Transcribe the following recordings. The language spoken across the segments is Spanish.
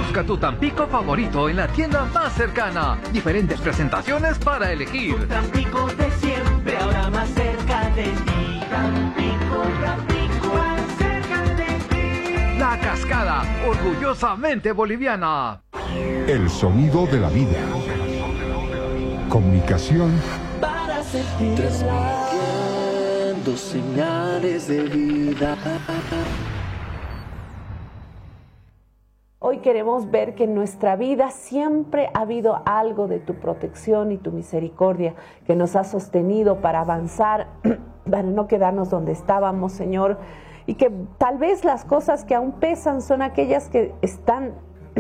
Busca tu Tampico favorito en la tienda más cercana. Diferentes presentaciones para elegir. Tu Tampico de siempre, ahora más cerca de ti. Tampico, Tampico, más cerca de ti. La Cascada, orgullosamente boliviana. El sonido de la vida. Comunicación. Para sentir transmitiendo señales de vida. Hoy queremos ver que en nuestra vida siempre ha habido algo de tu protección y tu misericordia que nos ha sostenido para avanzar, para no quedarnos donde estábamos, Señor, y que tal vez las cosas que aún pesan son aquellas que están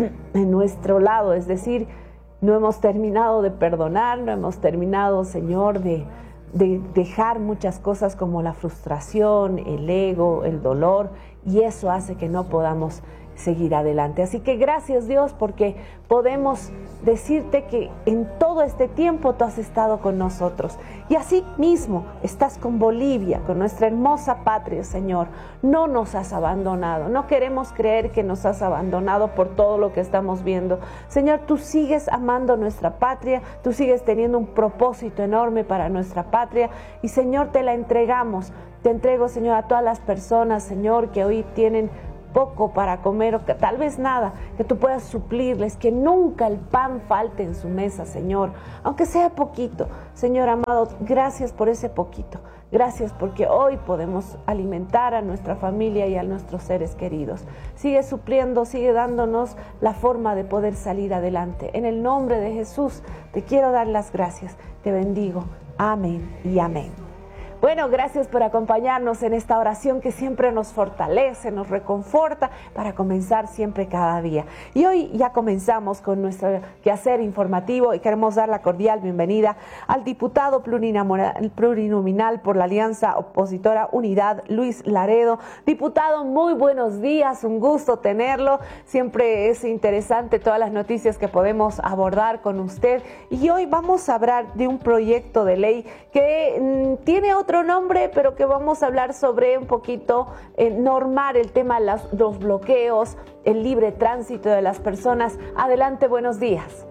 en nuestro lado, es decir, no hemos terminado de perdonar, no hemos terminado, Señor, de dejar muchas cosas como la frustración, el ego, el dolor, y eso hace que no podamos seguir adelante. Así que gracias, Dios, porque podemos decirte que en todo este tiempo tú has estado con nosotros, y así mismo estás con Bolivia, con nuestra hermosa patria, Señor. No nos has abandonado, no queremos creer que nos has abandonado por todo lo que estamos viendo. Señor, tú sigues amando nuestra patria, tú sigues teniendo un propósito enorme para nuestra patria, y Señor, te la entregamos. Te entrego, Señor, a todas las personas, Señor, que hoy tienen poco para comer o que tal vez nada, que tú puedas suplirles, que nunca el pan falte en su mesa, Señor, aunque sea poquito. Señor amado, gracias por ese poquito, gracias porque hoy podemos alimentar a nuestra familia y a nuestros seres queridos. Sigue supliendo, sigue dándonos la forma de poder salir adelante. En el nombre de Jesús te quiero dar las gracias, te bendigo, amén y amén. Bueno, gracias por acompañarnos en esta oración que siempre nos fortalece, nos reconforta para comenzar siempre cada día. Y hoy ya comenzamos con nuestro quehacer informativo y queremos dar la cordial bienvenida al diputado plurinominal por la Alianza Opositora Unidad, Luis Laredo. Diputado, muy buenos días, un gusto tenerlo. Siempre es interesante todas las noticias que podemos abordar con usted. Y hoy vamos a hablar de un proyecto de ley que tiene otro nombre, pero que vamos a hablar sobre un poquito normar el tema de los bloqueos, el libre tránsito de las personas. Adelante, buenos días.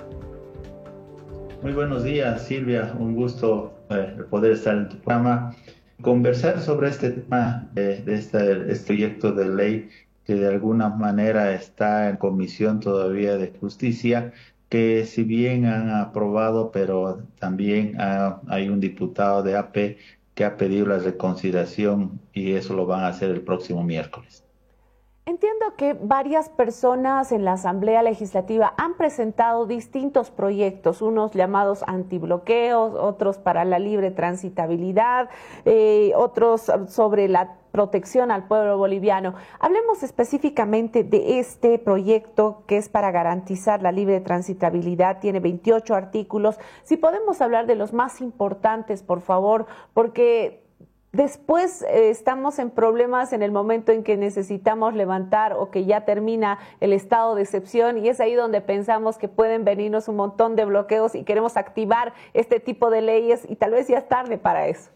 Muy buenos días, Silvia. Un gusto poder estar en tu programa, conversar sobre este tema de este proyecto de ley que de alguna manera está en comisión todavía de justicia, que si bien han aprobado, pero también hay un diputado de AP que ha pedido la reconsideración y eso lo van a hacer el próximo miércoles. Entiendo que varias personas en la Asamblea Legislativa han presentado distintos proyectos, unos llamados antibloqueos, otros para la libre transitabilidad, otros sobre la protección al pueblo boliviano. Hablemos específicamente de este proyecto que es para garantizar la libre transitabilidad. Tiene 28 artículos. Si podemos hablar de los más importantes, por favor, porque después estamos en problemas en el momento en que necesitamos levantar o que ya termina el estado de excepción, y es ahí donde pensamos que pueden venirnos un montón de bloqueos y queremos activar este tipo de leyes y tal vez ya es tarde para eso.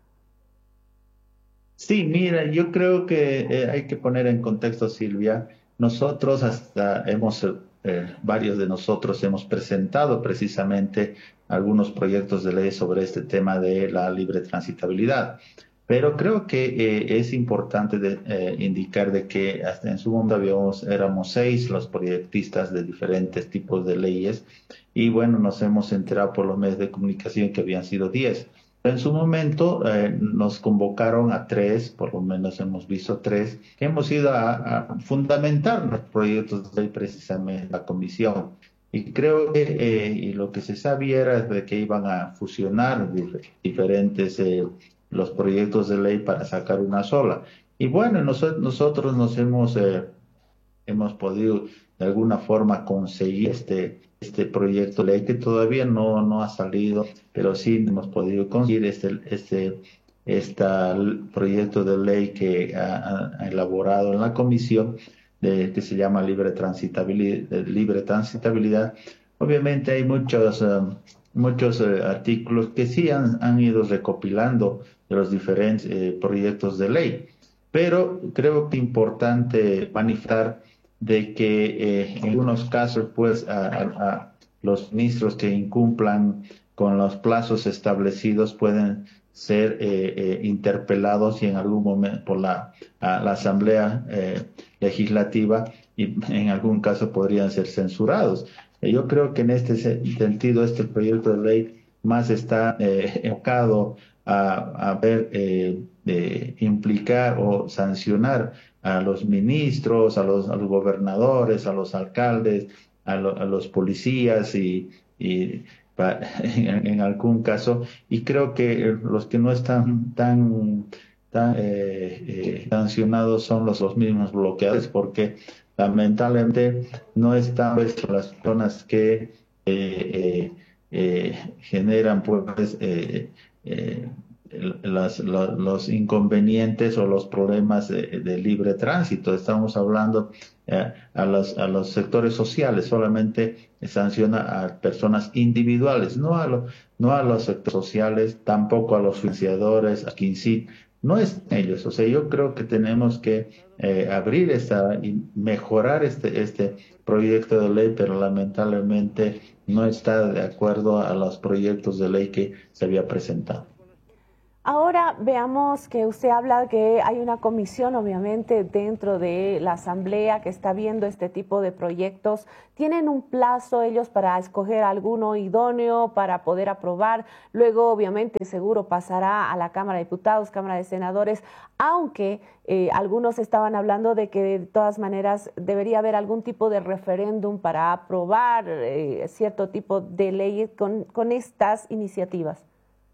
Sí, mira, yo creo que hay que poner en contexto, Silvia. Nosotros varios de nosotros hemos presentado precisamente algunos proyectos de ley sobre este tema de la libre transitabilidad. Pero creo que es importante indicar de que hasta en su momento éramos 6 los proyectistas de diferentes tipos de leyes, y bueno, nos hemos enterado por los medios de comunicación que habían sido 10. En su momento nos convocaron a 3, por lo menos hemos visto 3, que hemos ido a fundamentar los proyectos de ley precisamente en la comisión. Y creo que y lo que se sabía era de que iban a fusionar diferentes los proyectos de ley para sacar una sola. Y bueno, nosotros nos hemos podido de alguna forma conseguir este proyecto de ley que todavía no ha salido, pero sí hemos podido conseguir este proyecto de ley que ha elaborado en la comisión que se llama libre transitabilidad. Obviamente hay muchos artículos que sí han ido recopilando de los diferentes proyectos de ley, pero creo que es importante manifestar de que en algunos casos, pues, a los ministros que incumplan con los plazos establecidos pueden ser interpelados y en algún momento por la Asamblea Legislativa y en algún caso podrían ser censurados. Yo creo que en este sentido este proyecto de ley más está enfocado a ver, implicar o sancionar a los ministros, a los gobernadores, a los alcaldes, a los policías y en algún caso, y creo que los que no están tan sancionados son los mismos bloqueadores, porque lamentablemente no están pues, las personas que generan pues los inconvenientes o los problemas de libre tránsito. Estamos hablando a los sectores sociales, solamente sanciona a personas individuales, no a los sectores sociales, tampoco a los financiadores, a quien no es ellos. O sea, yo creo que tenemos que abrir y mejorar este proyecto de ley, pero lamentablemente no está de acuerdo a los proyectos de ley que se había presentado. Ahora veamos que usted habla que hay una comisión, obviamente, dentro de la Asamblea que está viendo este tipo de proyectos. ¿Tienen un plazo ellos para escoger alguno idóneo para poder aprobar? Luego, obviamente, seguro pasará a la Cámara de Diputados, Cámara de Senadores, aunque algunos estaban hablando de que de todas maneras debería haber algún tipo de referéndum para aprobar cierto tipo de leyes con estas iniciativas.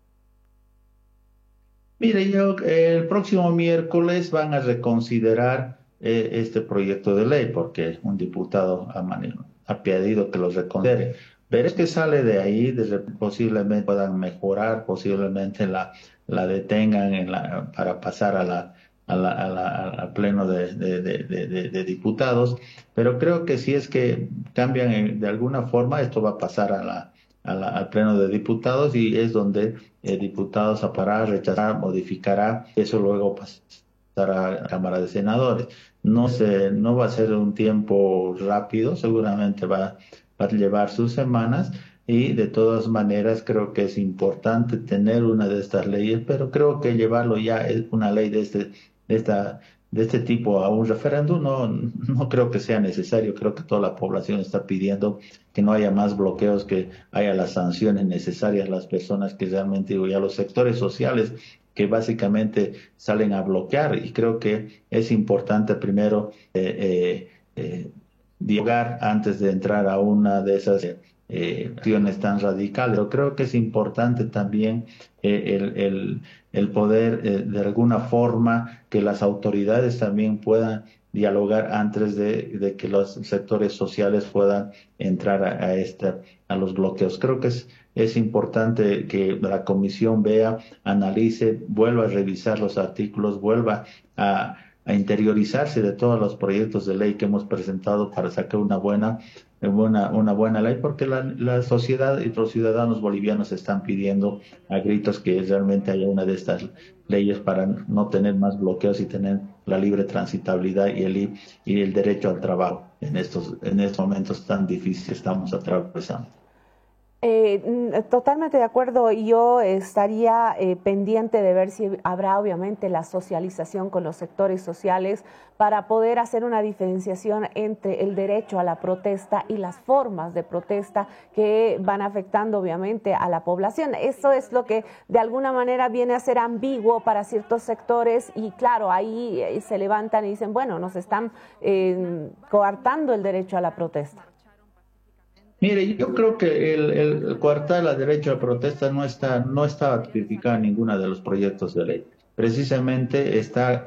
Mire, el próximo miércoles van a reconsiderar este proyecto de ley porque un diputado ha pedido que lo reconsidere. Veré que sale de ahí, posiblemente puedan mejorar, posiblemente la detengan para pasar al pleno de diputados, pero creo que si es que cambian de alguna forma, esto va a pasar al pleno de diputados y es donde diputados aparará, rechazará, modificará, eso luego pasará a la Cámara de Senadores. No va a ser un tiempo rápido, seguramente va a llevar sus semanas y de todas maneras creo que es importante tener una de estas leyes, pero creo que llevarlo ya es una ley de este tipo a un referéndum no creo que sea necesario. Creo que toda la población está pidiendo que no haya más bloqueos, que haya las sanciones necesarias a las personas que realmente, y a los sectores sociales que básicamente salen a bloquear. Y creo que es importante primero dialogar antes de entrar a una de esas acciones tan radicales. Pero creo que es importante también el poder de alguna forma que las autoridades también puedan dialogar antes de que los sectores sociales puedan entrar a los bloqueos. Creo que es importante que la comisión vea, analice, vuelva a revisar los artículos, vuelva a interiorizarse de todos los proyectos de ley que hemos presentado para sacar una buena ley, porque la sociedad y los ciudadanos bolivianos están pidiendo a gritos que realmente haya una de estas leyes para no tener más bloqueos y tener la libre transitabilidad y el derecho al trabajo en estos momentos tan difíciles que estamos atravesando. Totalmente de acuerdo. Yo estaría pendiente de ver si habrá obviamente la socialización con los sectores sociales para poder hacer una diferenciación entre el derecho a la protesta y las formas de protesta que van afectando obviamente a la población. Eso es lo que de alguna manera viene a ser ambiguo para ciertos sectores y claro, ahí se levantan y dicen, bueno, nos están coartando el derecho a la protesta. Mire, yo creo que el coartar el derecho a protesta no está tipificado en ninguno de los proyectos de ley. Precisamente está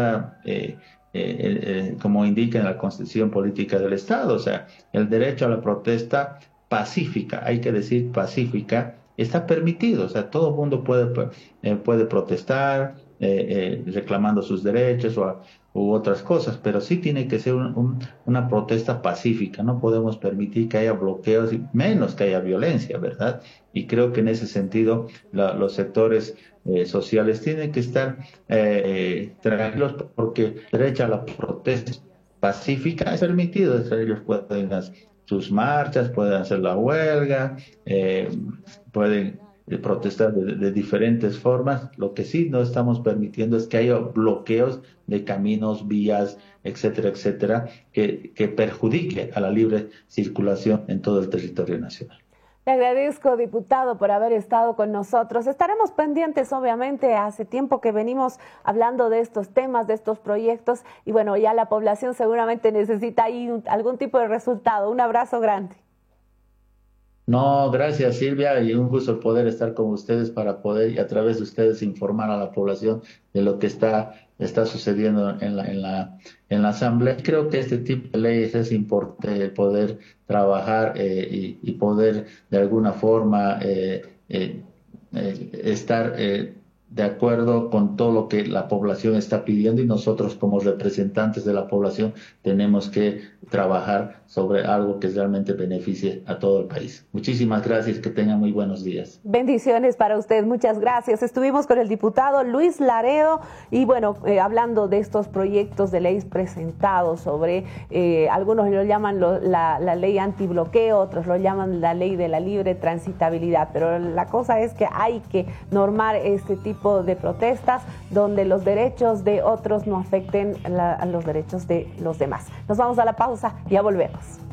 como indica en la Constitución Política del Estado, o sea, el derecho a la protesta pacífica, hay que decir pacífica, está permitido, o sea, todo el mundo puede protestar reclamando sus derechos u otras cosas, pero sí tiene que ser una protesta pacífica. No podemos permitir que haya bloqueos y menos que haya violencia, ¿verdad? Y creo que en ese sentido los sectores sociales tienen que estar tranquilos porque el derecho a la protesta pacífica, es permitido, ellos pueden hacer sus marchas, pueden hacer la huelga, pueden protestar de diferentes formas. Lo que sí no estamos permitiendo es que haya bloqueos de caminos, vías, etcétera, etcétera, que perjudique a la libre circulación en todo el territorio nacional. Le agradezco, diputado, por haber estado con nosotros. Estaremos pendientes, obviamente, hace tiempo que venimos hablando de estos temas, de estos proyectos, y bueno, ya la población seguramente necesita ahí algún tipo de resultado. Un abrazo grande. No, gracias Silvia, y un gusto poder estar con ustedes para poder, y a través de ustedes, informar a la población de lo que está sucediendo en la Asamblea. Creo que este tipo de leyes es importante poder trabajar y poder de alguna forma estar de acuerdo con todo lo que la población está pidiendo, y nosotros como representantes de la población tenemos que trabajar sobre algo que realmente beneficie a todo el país. Muchísimas gracias, que tengan muy buenos días. Bendiciones para usted, muchas gracias. Estuvimos con el diputado Luis Laredo y bueno, hablando de estos proyectos de ley presentados sobre, algunos lo llaman la ley antibloqueo, otros lo llaman la ley de la libre transitabilidad, pero la cosa es que hay que normar este tipo de protestas donde los derechos de otros no afecten a los derechos de los demás. Nos vamos a la pausa, ya volvemos.